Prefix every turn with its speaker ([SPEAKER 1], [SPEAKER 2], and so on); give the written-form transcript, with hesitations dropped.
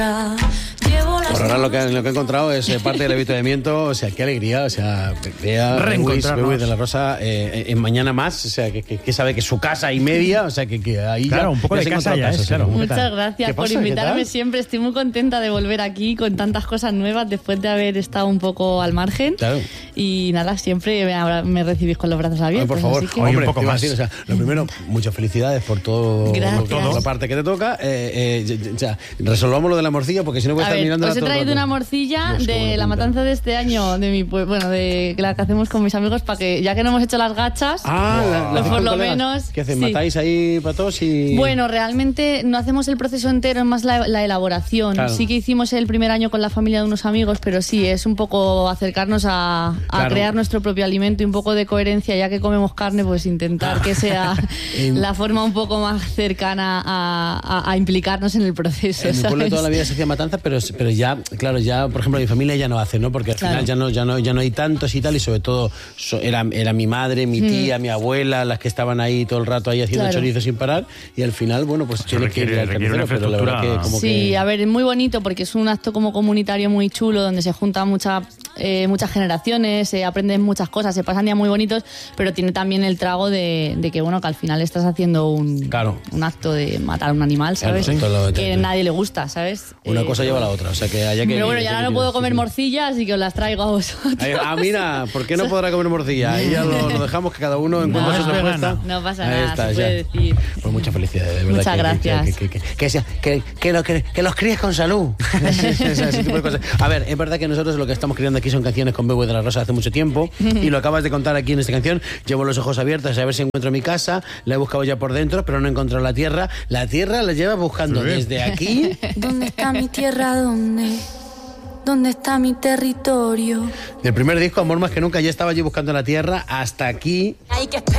[SPEAKER 1] Por ahora lo que he encontrado es parte del avituallamiento, o sea, qué alegría, o sea,
[SPEAKER 2] reencontrarnos
[SPEAKER 1] de la Rosa en mañana más, o sea, que sabe que es su casa y media, o sea, que ahí
[SPEAKER 2] claro,
[SPEAKER 1] ya...
[SPEAKER 2] un poco de casa ya es, claro.
[SPEAKER 3] Muchas gracias por invitarme siempre, estoy muy contenta de volver aquí con tantas cosas nuevas después de haber estado un poco al margen.
[SPEAKER 1] Claro.
[SPEAKER 3] Y nada, siempre me recibís con los brazos abiertos.
[SPEAKER 1] Por favor,
[SPEAKER 3] así que...
[SPEAKER 1] hombre,
[SPEAKER 2] un poco más.
[SPEAKER 1] o sea, lo primero, muchas felicidades por todo la parte que te toca. Resolvamos lo de la morcilla, porque si no voy a estar mirando.
[SPEAKER 3] Os he traído una morcilla de la matanza de este año, de mi de la que hacemos con mis amigos, para que, ya que no hemos hecho las gachas, por lo menos.
[SPEAKER 1] ¿Qué hacéis?
[SPEAKER 3] Sí.
[SPEAKER 1] ¿Matáis ahí patos y...?
[SPEAKER 3] Bueno, realmente no hacemos el proceso entero, es más la elaboración.
[SPEAKER 1] Claro.
[SPEAKER 3] Sí que hicimos el primer año con la familia de unos amigos, pero sí, es un poco acercarnos a crear nuestro propio alimento y un poco de coherencia, ya que comemos carne, pues intentar que sea la forma un poco más cercana a implicarnos en el proceso.
[SPEAKER 1] En mi pueblo toda la vida se hacía matanza, pero ya, claro, ya, por ejemplo, mi familia ya no hace, ¿no? Porque al final ya no hay tantos y tal, y sobre todo era mi madre, mi tía, mi abuela, las que estaban ahí todo el rato ahí haciendo chorizo sin parar, y al final, bueno, pues tiene que ir al carnicero, pero la verdad que como
[SPEAKER 3] sí, a ver, es muy bonito porque es un acto como comunitario muy chulo, donde se juntan muchas generaciones, se aprenden muchas cosas, se pasan días muy bonitos, pero tiene también el trago de que, bueno, que al final estás haciendo un acto de matar a un animal, ¿sabes? Que a nadie le gusta, ¿sabes?
[SPEAKER 1] Una cosa lleva a la otra, o sea que haya que...
[SPEAKER 3] Pero bueno, ya no puedo comer morcilla, así que os las traigo a vosotros.
[SPEAKER 1] Mira, ¿por qué no podrá comer morcilla? Ahí ya lo dejamos, que cada uno encuentre su respuesta.
[SPEAKER 3] No pasa nada, se puede decir.
[SPEAKER 1] Pues muchas felicidades, de verdad.
[SPEAKER 3] Muchas gracias.
[SPEAKER 1] Que los críes con salud. Ese tipo de cosas. A ver, es verdad que nosotros lo que estamos creando aquí son canciones con Bebo de la Rosa hace mucho tiempo, y lo acabas de contar aquí en esta canción. Llevo los ojos abiertos a ver si encuentro mi casa, la he buscado ya por dentro, pero no he encontrado la tierra. La tierra la llevas buscando desde aquí.
[SPEAKER 4] ¿Dónde está mi tierra? ¿Dónde está mi territorio?
[SPEAKER 1] Del primer disco, Amor Más Que Nunca, ya estaba allí buscando la tierra, hasta aquí.
[SPEAKER 4] Hay que